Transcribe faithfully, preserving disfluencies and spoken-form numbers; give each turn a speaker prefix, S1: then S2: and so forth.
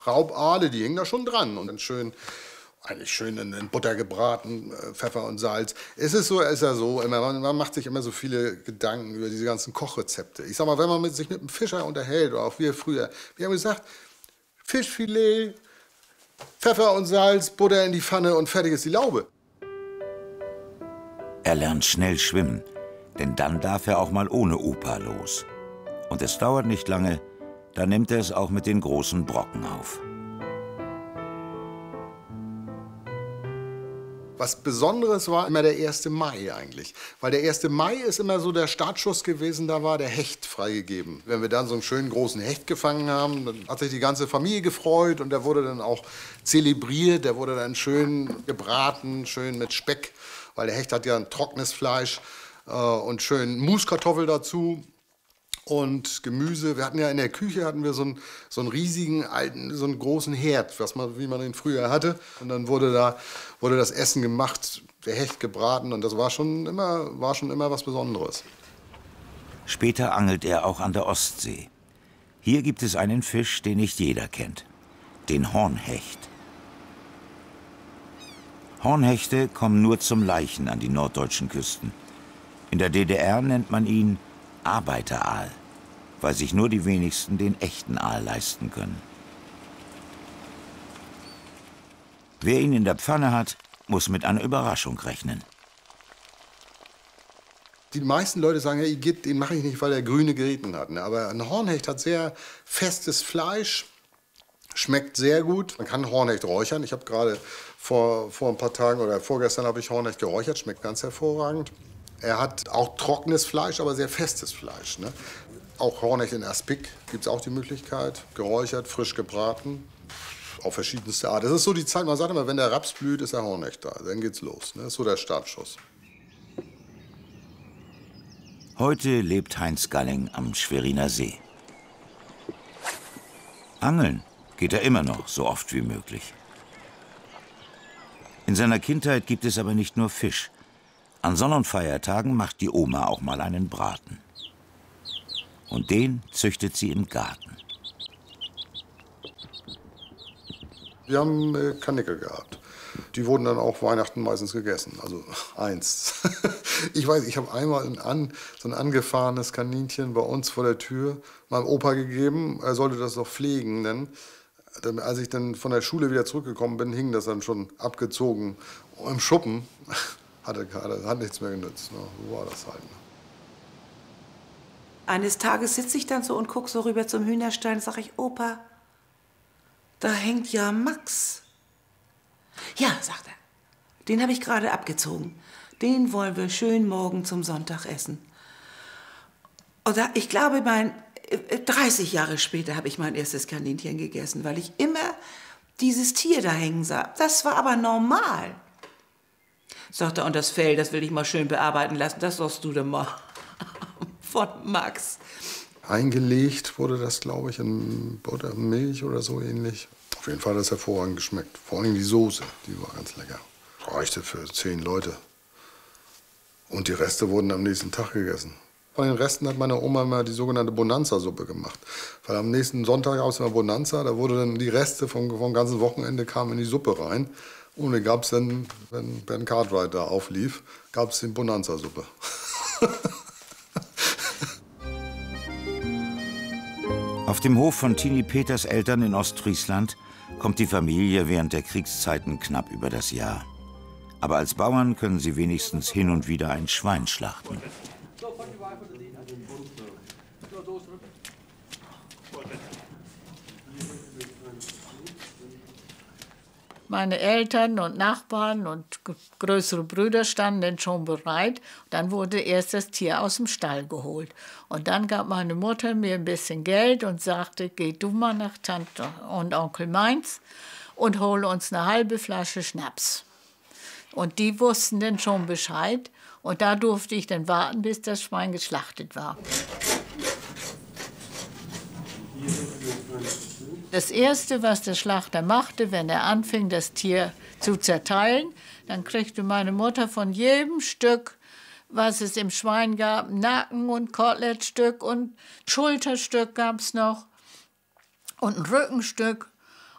S1: Raubaale, die hingen da schon dran und dann schön, eigentlich schön in, in Butter gebraten, äh, Pfeffer und Salz. Es ist so, es ist ja so, immer, man, man macht sich immer so viele Gedanken über diese ganzen Kochrezepte. Ich sag mal, wenn man mit, sich mit einem Fischer unterhält, oder auch wir früher, wir haben gesagt, Fischfilet, Pfeffer und Salz, Butter in die Pfanne und fertig ist die Laube.
S2: Er lernt schnell schwimmen, denn dann darf er auch mal ohne Opa los. Und es dauert nicht lange, dann nimmt er es auch mit den großen Brocken auf.
S1: Was Besonderes war immer der erste Mai eigentlich. Weil der erste Mai ist immer so der Startschuss gewesen, da war der Hecht freigegeben. Wenn wir dann so einen schönen großen Hecht gefangen haben, dann hat sich die ganze Familie gefreut und der wurde dann auch zelebriert, der wurde dann schön gebraten, schön mit Speck, weil der Hecht hat ja ein trockenes Fleisch äh, und schön Muskartoffel dazu. Und Gemüse. Wir hatten ja in der Küche hatten wir so einen, so einen riesigen, alten, so einen großen Herd, was man, wie man ihn früher hatte. Und dann wurde da wurde das Essen gemacht, der Hecht gebraten. Und das war schon immer, war schon immer was Besonderes.
S2: Später angelt er auch an der Ostsee. Hier gibt es einen Fisch, den nicht jeder kennt. Den Hornhecht. Hornhechte kommen nur zum Laichen an die norddeutschen Küsten. In der D D R nennt man ihn Arbeiteraal, weil sich nur die wenigsten den echten Aal leisten können. Wer ihn in der Pfanne hat, muss mit einer Überraschung rechnen.
S1: Die meisten Leute sagen, ja, Igitt, den mache ich nicht, weil er grüne Gräten hat. Ne? Aber ein Hornhecht hat sehr festes Fleisch, schmeckt sehr gut. Man kann Hornhecht räuchern. Ich habe gerade vor, vor ein paar Tagen oder vorgestern habe ich Hornhecht geräuchert, schmeckt ganz hervorragend. Er hat auch trockenes Fleisch, aber sehr festes Fleisch. Ne? Auch Hornhecht in Aspik gibt es auch die Möglichkeit. Geräuchert, frisch gebraten, auf verschiedenste Art. Das ist so die Zeit, man sagt immer, wenn der Raps blüht, ist der Hornhecht da. Dann geht's los. Ne? Das ist so der Startschuss.
S2: Heute lebt Heinz Galling am Schweriner See. Angeln geht er immer noch so oft wie möglich. In seiner Kindheit gibt es aber nicht nur Fisch. An Sonn- und Feiertagen macht die Oma auch mal einen Braten. Und den züchtet sie im Garten.
S1: Wir haben äh, Karnickel gehabt. Die wurden dann auch Weihnachten meistens gegessen, also eins. Ich weiß, ich habe einmal ein an, so ein angefahrenes Kaninchen bei uns vor der Tür meinem Opa gegeben. Er sollte das noch pflegen, denn dann, als ich dann von der Schule wieder zurückgekommen bin, hing das dann schon abgezogen im Schuppen. Hatte, hatte, hat nichts mehr genützt. Ne? So war das halt. Ne?
S3: Eines Tages sitze ich dann so und gucke so rüber zum Hühnerstall und sage ich, Opa, da hängt ja Max. Ja, sagt er, den habe ich gerade abgezogen. Den wollen wir schön morgen zum Sonntag essen. Und da, ich glaube, mein, dreißig Jahre später habe ich mein erstes Kaninchen gegessen, weil ich immer dieses Tier da hängen sah. Das war aber normal. Sagt er, und das Fell, das will ich mal schön bearbeiten lassen. Das sagst du denn mal von Max.
S1: Eingelegt wurde das, glaube ich, in Butter, Milch oder so ähnlich. Auf jeden Fall hat das hervorragend geschmeckt. Vor allem die Soße, die war ganz lecker. Reichte für zehn Leute. Und die Reste wurden am nächsten Tag gegessen. Von den Resten hat meine Oma immer die sogenannte Bonanza-Suppe gemacht. Weil am nächsten Sonntag gab es immer Bonanza, da wurde dann die Reste vom, vom ganzen Wochenende kamen in die Suppe rein. Und dann gab es dann, wenn Ben Cartwright da auflief, gab es die Bonanza-Suppe.
S2: Auf dem Hof von Tini Peters Eltern in Ostfriesland kommt die Familie während der Kriegszeiten knapp über das Jahr. Aber als Bauern können sie wenigstens hin und wieder ein Schwein schlachten.
S4: Meine Eltern und Nachbarn und größere Brüder standen schon bereit. Dann wurde erst das Tier aus dem Stall geholt. Und dann gab meine Mutter mir ein bisschen Geld und sagte, geh du mal nach Tante und Onkel Mainz und hole uns eine halbe Flasche Schnaps. Und die wussten dann schon Bescheid. Und da durfte ich dann warten, bis das Schwein geschlachtet war. Das Erste, was der Schlachter machte, wenn er anfing, das Tier zu zerteilen, dann kriegte meine Mutter von jedem Stück, was es im Schwein gab, Nacken- und Kotelettstück und Schulterstück gab es noch und ein Rückenstück.